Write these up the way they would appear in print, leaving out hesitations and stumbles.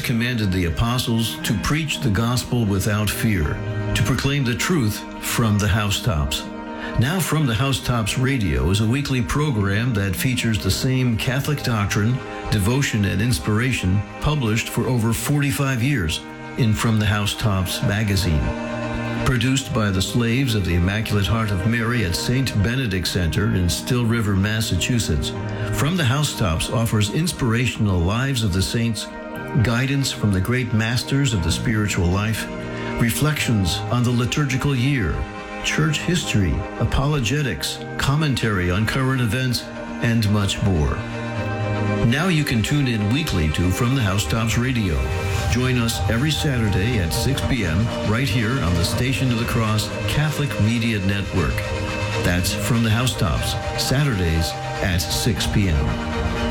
God commanded the apostles to preach the gospel without fear, to proclaim the truth from the housetops. Now From the Housetops Radio is a weekly program that features the same Catholic doctrine, devotion, and inspiration published for over 45 years in From the Housetops magazine. Produced by the Slaves of the Immaculate Heart of Mary at St. Benedict Center in Still River, Massachusetts, From the Housetops offers inspirational lives of the saints, guidance from the great masters of the spiritual life, reflections on the liturgical year, church history, apologetics, commentary on current events, and much more. Now you can tune in weekly to From the Housetops Radio. Join us every Saturday at 6 p.m. right here on the Station of the Cross Catholic Media Network. That's From the Housetops, Saturdays at 6 p.m.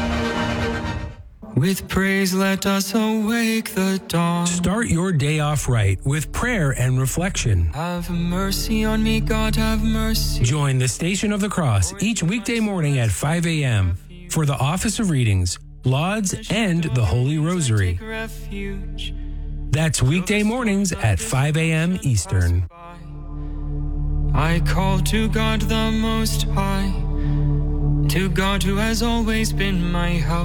With praise let us awake the dawn. Start your day off right with prayer and reflection. Have mercy on me, God, have mercy. Join the Station of the Cross each weekday morning at 5 a.m. for the Office of Readings, Lauds, and the Holy Rosary. That's weekday mornings at 5 a.m. Eastern. I call to God the Most High, to God who has always been my help.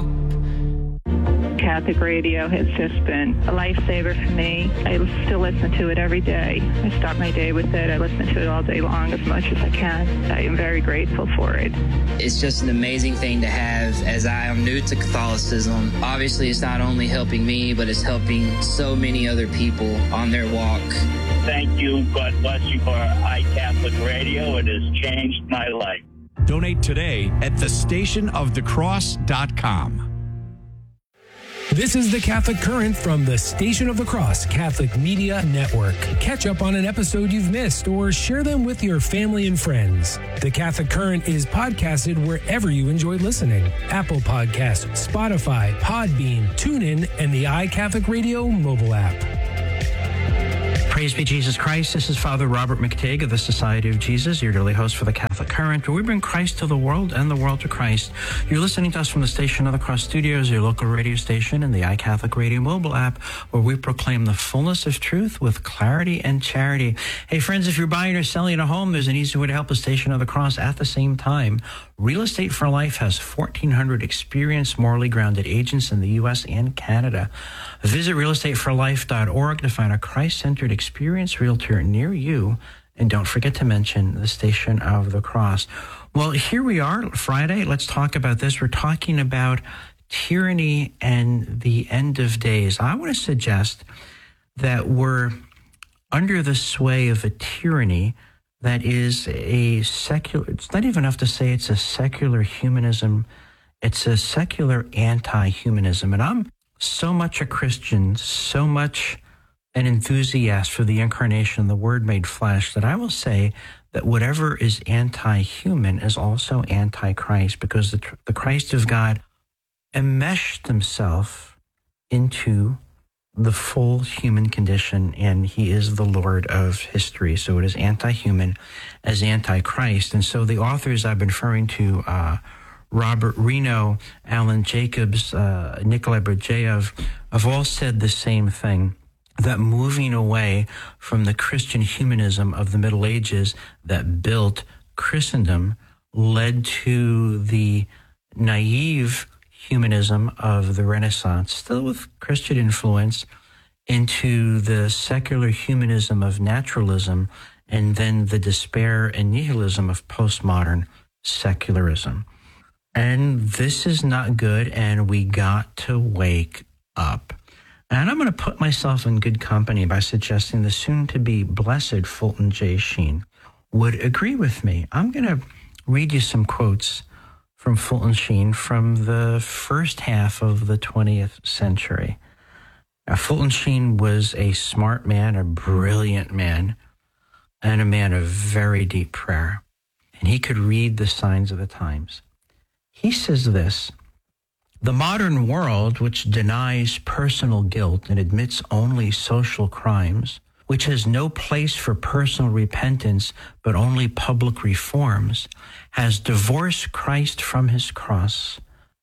Catholic radio has just been a lifesaver for me. I still listen to it every day. I start my day with it. I listen to it all day long as much as I can. I am very grateful for it. It's just an amazing thing to have, as I am new to Catholicism. Obviously, it's not only helping me, but it's helping so many other people on their walk. Thank you. God bless you for iCatholic Radio. It has changed my life. Donate today at thestationofthecross.com. This is the Catholic Current from the Station of the Cross Catholic Media Network. Catch up on an episode you've missed or share them with your family and friends. The Catholic Current is podcasted wherever you enjoy listening. Apple Podcasts, Spotify, Podbean, TuneIn, and the iCatholic Radio mobile app. Praise be Jesus Christ. This is Father Robert McTigg of the Society of Jesus, your daily host for the Catholic Current, where we bring Christ to the world and the world to Christ. You're listening to us from the Station of the Cross Studios, your local radio station, and the iCatholic Radio mobile app, where we proclaim the fullness of truth with clarity and charity. Hey, friends, if you're buying or selling a home, there's an easy way to help the Station of the Cross at the same time. Real Estate for Life has 1,400 experienced, morally grounded agents in the U.S. and Canada. Visit realestateforlife.org to find a Christ-centered experienced realtor near you. And don't forget to mention the Station of the Cross. Well, here we are, Friday. Let's talk about this. We're talking about tyranny and the end of days. I want to suggest that we're under the sway of a tyranny that is a secular, it's not even enough to say it's a secular humanism. It's a secular anti-humanism. And I'm so much a Christian, so much an enthusiast for the incarnation, the Word made flesh, that I will say that whatever is anti-human is also anti-Christ, because the Christ of God enmeshed himself into the full human condition, and he is the Lord of history. So it is anti-human as anti-Christ. And so the authors I've been referring to, Robert Reno, Alan Jacobs, Nikolai Berdyaev, have all said the same thing, that moving away from the Christian humanism of the Middle Ages that built Christendom led to the naive humanism of the Renaissance, still with Christian influence, into the secular humanism of naturalism, and then the despair and nihilism of postmodern secularism. And this is not good, and we got to wake up. And I'm going to put myself in good company by suggesting the soon-to-be blessed Fulton J. Sheen would agree with me. I'm going to read you some quotes from Fulton Sheen from the first half of the 20th century. Now, Fulton Sheen was a smart man, a brilliant man, and a man of very deep prayer. And he could read the signs of the times. He says this: "The modern world, which denies personal guilt and admits only social crimes, which has no place for personal repentance but only public reforms, has divorced Christ from his cross,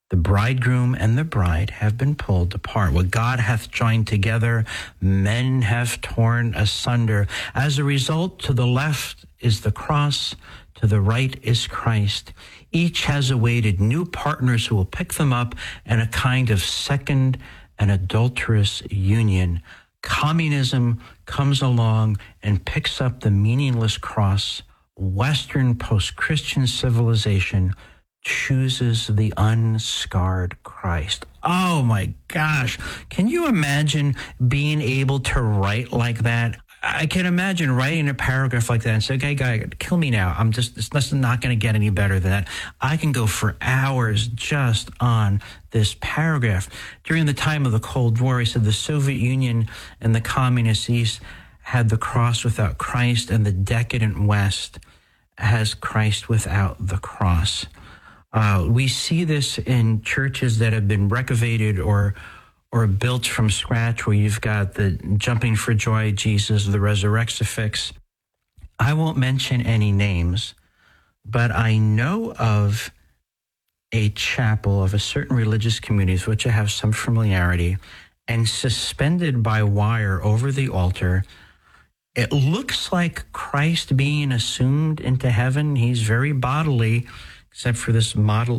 The bridegroom and the bride have been pulled apart. What God hath joined together, men have torn asunder. As a result, to the left is the cross, to the right is Christ. Each has awaited new partners who will pick them up in a kind of second and adulterous union. Communism comes along and picks up the meaningless cross. Western post-Christian civilization chooses the unscarred Christ. Oh my gosh. Can you imagine being able to write like that? I can imagine writing a paragraph like that and say, okay, guy, kill me now. It's not going to get any better than that. I can go for hours just on this paragraph. During the time of the Cold War, he said the Soviet Union and the Communist East had the cross without Christ, and the decadent West has Christ without the cross. We see this in churches that have been renovated or built from scratch, where you've got the Jumping for Joy Jesus, the Resurrexifix. I won't mention any names, but I know of a chapel of a certain religious community with which I have some familiarity, and suspended by wire over the altar, it looks like Christ being assumed into heaven. He's very bodily, except for this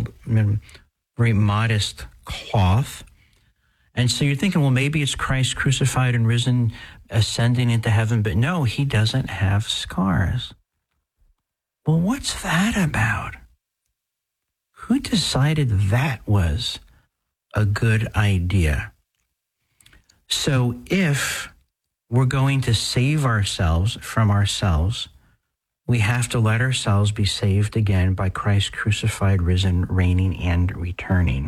very modest cloth. And so you're thinking, well, maybe it's Christ crucified and risen, ascending into heaven. But no, he doesn't have scars. Well, what's that about? Who decided that was a good idea? So if we're going to save ourselves from ourselves, we have to let ourselves be saved again by Christ crucified, risen, reigning, and returning.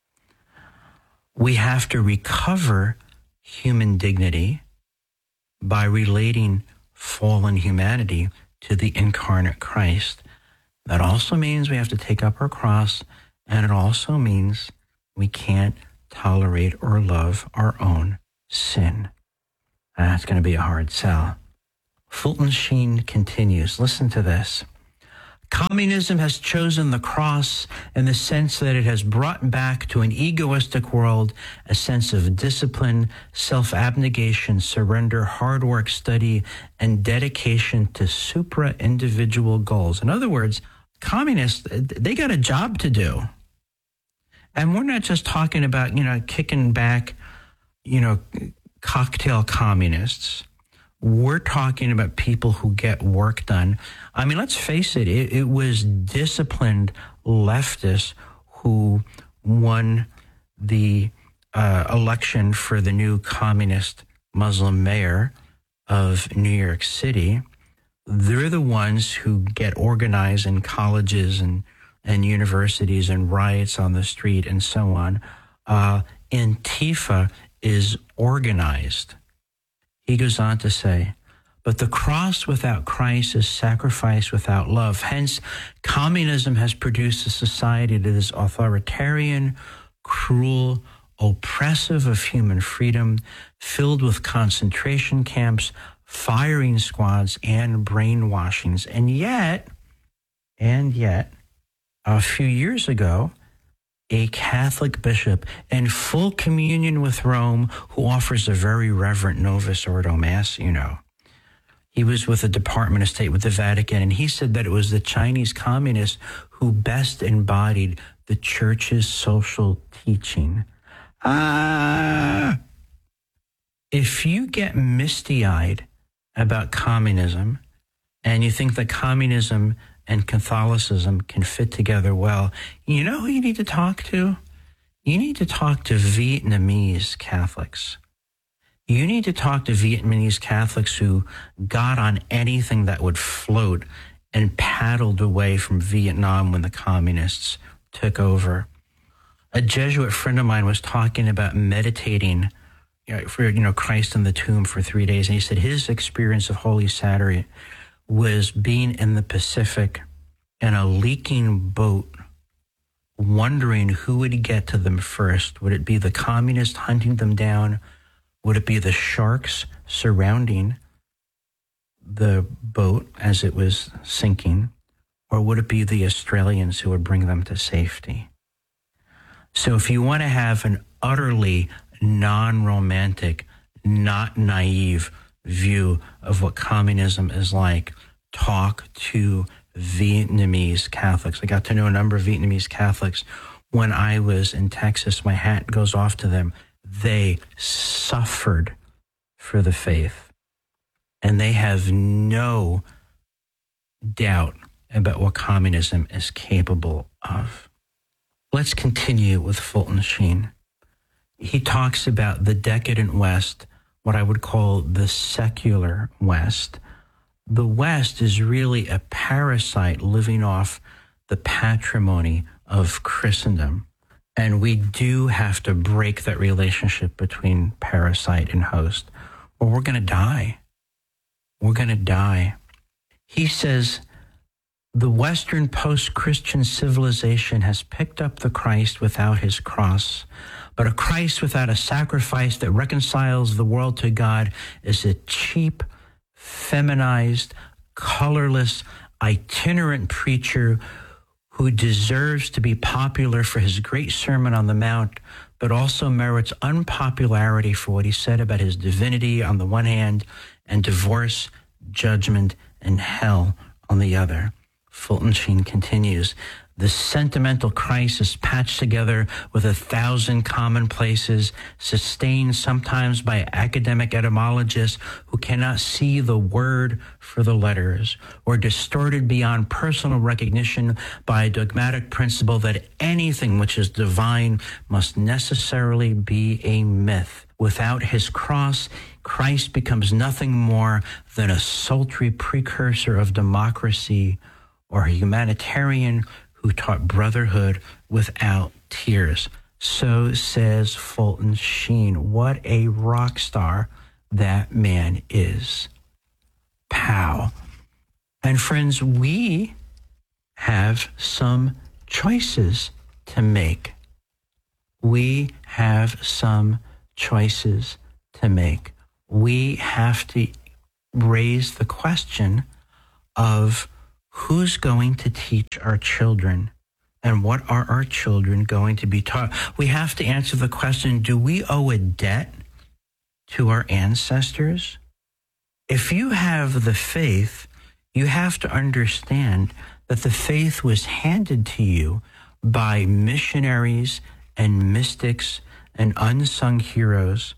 We have to recover human dignity by relating fallen humanity to the incarnate Christ. That also means we have to take up our cross, and it also means we can't tolerate or love our own sin. And that's going to be a hard sell. Fulton Sheen continues. Listen to this. Communism has chosen the cross in the sense that it has brought back to an egoistic world a sense of discipline, self-abnegation, surrender, hard work, study, and dedication to supra-individual goals. In other words, communists, they got a job to do. And we're not just talking about, kicking back, cocktail communists. We're talking about people who get work done. I mean, let's face it, it was disciplined leftists who won the election for the new communist Muslim mayor of New York City. They're the ones who get organized in colleges and universities and riots on the street and so on. Antifa is organized. He goes on to say, but the cross without Christ is sacrifice without love. Hence, communism has produced a society that is authoritarian, cruel, oppressive of human freedom, filled with concentration camps, firing squads, and brainwashings. And yet, a few years ago, a Catholic bishop in full communion with Rome, who offers a very reverent Novus Ordo Mass, he was with the Department of State with the Vatican, and he said that it was the Chinese communists who best embodied the church's social teaching. If you get misty-eyed about communism and you think that communism and Catholicism can fit together well, you know who you need to talk to? You need to talk to Vietnamese Catholics. You need to talk to Vietnamese Catholics who got on anything that would float and paddled away from Vietnam when the communists took over. A Jesuit friend of mine was talking about meditating for Christ in the tomb for 3 days, and he said his experience of Holy Saturday was being in the Pacific in a leaking boat, wondering who would get to them first. Would it be the communists hunting them down? Would it be the sharks surrounding the boat as it was sinking? Or would it be the Australians who would bring them to safety? So if you want to have an utterly non-romantic, not naive view of what communism is like, talk to Vietnamese Catholics. I got to know a number of Vietnamese Catholics. When I was in Texas, my hat goes off to them. They suffered for the faith, and they have no doubt about what communism is capable of. Let's continue with Fulton Sheen. He talks about the decadent West, what I would call the secular West. The West is really a parasite living off the patrimony of Christendom. And we do have to break that relationship between parasite and host, or we're going to die. We're going to die. He says, the Western post-Christian civilization has picked up the Christ without his cross, but a Christ without a sacrifice that reconciles the world to God is a cheap, feminized, colorless, itinerant preacher who deserves to be popular for his great Sermon on the Mount, but also merits unpopularity for what he said about his divinity on the one hand and divorce, judgment, and hell on the other. Fulton Sheen continues, the sentimental Christ is patched together with 1,000 commonplaces, sustained sometimes by academic etymologists who cannot see the word for the letters, or distorted beyond personal recognition by a dogmatic principle that anything which is divine must necessarily be a myth. Without his cross, Christ becomes nothing more than a sultry precursor of democracy, or a humanitarian who taught brotherhood without tears. So says Fulton Sheen. What a rock star that man is. Pow. And friends, we have some choices to make. We have some choices to make. We have to raise the question of who's going to teach our children, and what are our children going to be taught? We have to answer the question, do we owe a debt to our ancestors? If you have the faith, you have to understand that the faith was handed to you by missionaries and mystics and unsung heroes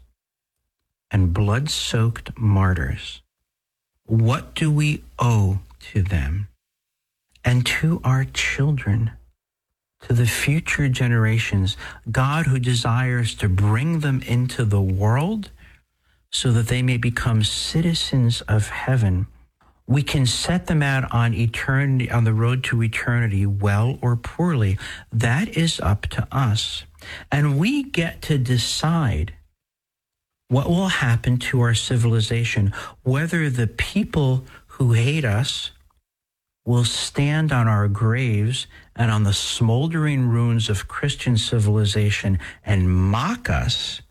and blood-soaked martyrs. What do we owe to them? And to our children, to the future generations, God who desires to bring them into the world so that they may become citizens of heaven. We can set them out on eternity, on the road to eternity, well or poorly. That is up to us. And we get to decide what will happen to our civilization, whether the people who hate us will stand on our graves and on the smoldering ruins of Christian civilization and mock us,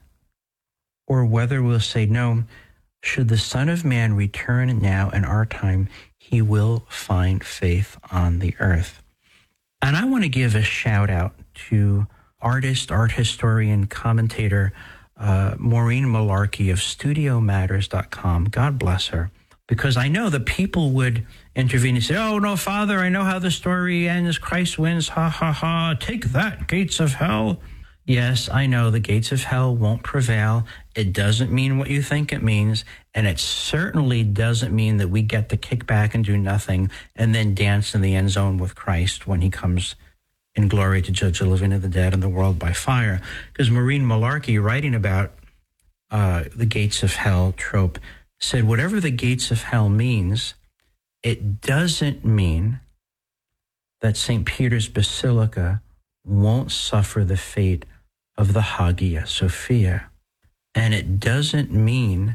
or whether we'll say, no, should the Son of Man return now in our time, he will find faith on the earth. And I want to give a shout out to artist, art historian, commentator, Maureen Malarkey of StudioMatters.com. God bless her. Because I know that people would intervene and say, oh, no, Father, I know how the story ends. Christ wins. Ha, ha, ha. Take that, gates of hell. Yes, I know the gates of hell won't prevail. It doesn't mean what you think it means. And it certainly doesn't mean that we get to kick back and do nothing and then dance in the end zone with Christ when he comes in glory to judge the living and the dead and the world by fire. Because Maureen Malarkey, writing about the gates of hell trope, said whatever the gates of hell means, it doesn't mean that St. Peter's Basilica won't suffer the fate of the Hagia Sophia. And it doesn't mean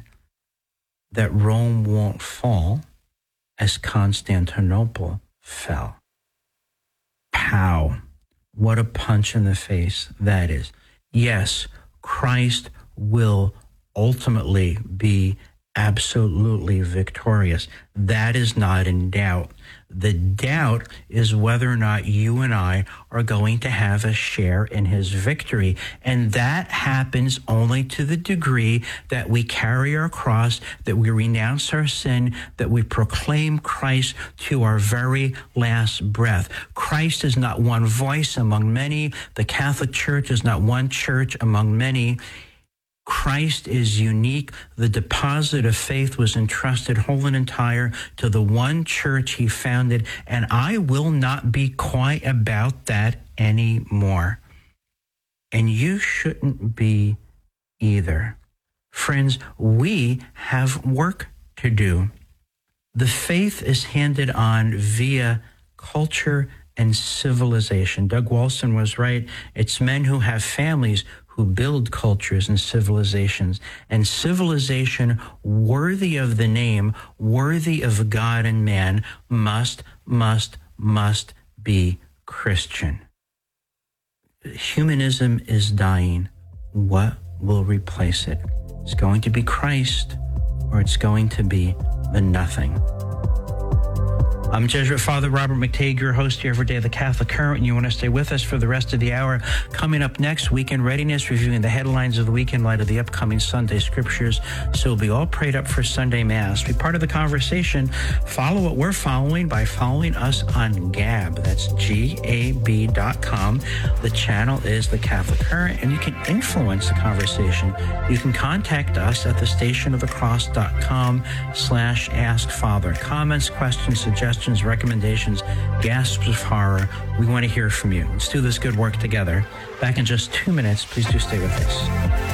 that Rome won't fall as Constantinople fell. Pow. What a punch in the face that is. Yes, Christ will ultimately be absolutely victorious. That is not in doubt. The doubt is whether or not you and I are going to have a share in his victory. And that happens only to the degree that we carry our cross, that we renounce our sin, that we proclaim Christ to our very last breath. Christ is not one voice among many. The Catholic Church is not one church among many. Christ is unique. The deposit of faith was entrusted whole and entire to the one church he founded, and I will not be quiet about that anymore. And you shouldn't be either. Friends, we have work to do. The faith is handed on via culture and civilization. Doug Walson was right. It's men who have families who build cultures and civilizations, and civilization worthy of the name, worthy of God and man, must be Christian. Humanism is dying. What will replace it? It's going to be Christ, or it's going to be the nothing. I'm Jesuit Father Robert McTague, your host here every day of the Catholic Current, and you want to stay with us for the rest of the hour. Coming up next, Weekend Readiness, reviewing the headlines of the week in light of the upcoming Sunday scriptures. So we'll be all prayed up for Sunday Mass. Be part of the conversation. Follow what we're following by following us on Gab. That's GAB.com. The channel is the Catholic Current, and you can influence the conversation. You can contact us at thestationofthecross.com/askfather. Comments, questions, suggestions, recommendations, gasps of horror. We want to hear from you. Let's do this good work together. Back in just 2 minutes. Please do stay with us.